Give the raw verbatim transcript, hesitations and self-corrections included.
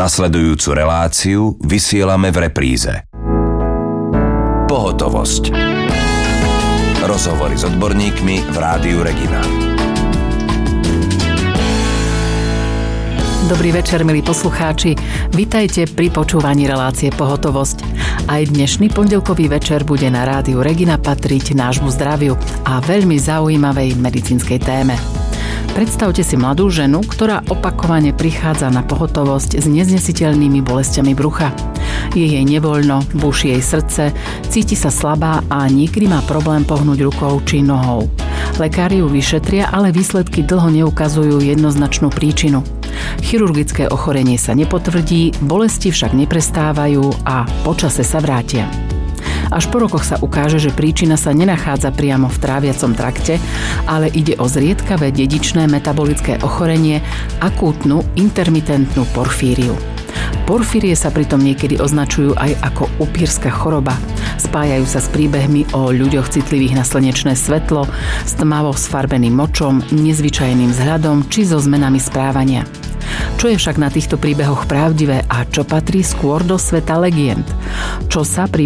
Nasledujúcu reláciu vysielame v repríze. Pohotovosť. Rozhovory s odborníkmi v Rádiu Regina. Dobrý večer, milí poslucháči. Vitajte pri počúvaní relácie Pohotovosť. Aj dnešný pondelkový večer bude na Rádiu Regina patriť nášmu zdraviu a veľmi zaujímavej medicínskej téme. Predstavte si mladú ženu, ktorá opakovane prichádza na pohotovosť s neznesiteľnými bolestiami brucha. Je jej nevoľno, buší jej srdce, cíti sa slabá a niekedy má problém pohnúť rukou či nohou. Lekári ju vyšetria, ale výsledky dlho neukazujú jednoznačnú príčinu. Chirurgické ochorenie sa nepotvrdí, bolesti však neprestávajú a počase sa vrátia. Až po rokoch sa ukáže, že príčina sa nenachádza priamo v tráviacom trakte, ale ide o zriedkavé dedičné metabolické ochorenie, akútnu intermitentnú porfíriu. Porfírie sa pritom niekedy označujú aj ako upírska choroba. Spájajú sa s príbehmi o ľuďoch citlivých na slnečné svetlo, s tmavo sfarbeným močom, nezvyčajným vzhľadom či so zmenami správania. Čo je však na týchto príbehoch pravdivé a čo patrí skôr do sveta legend? Čo sa pri